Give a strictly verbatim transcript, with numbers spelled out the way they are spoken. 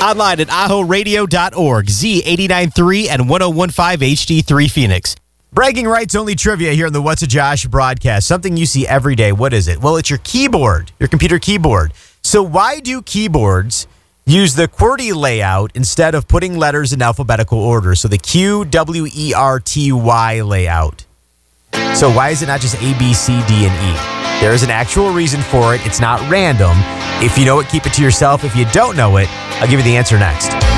Online at aho radio dot org, Z eight nine three and ten fifteen H D three Phoenix. Bragging rights only trivia here on the What's a Josh broadcast. Something you see every day. What is it? Well, it's your keyboard, your computer keyboard. So why do keyboards use the QWERTY layout instead of putting letters in alphabetical order? So the Q W E R T Y layout. So why is it not just A, B, C, D, and E? There is an actual reason for it. It's not random. If you know it, keep it to yourself. If you don't know it, I'll give you the answer next.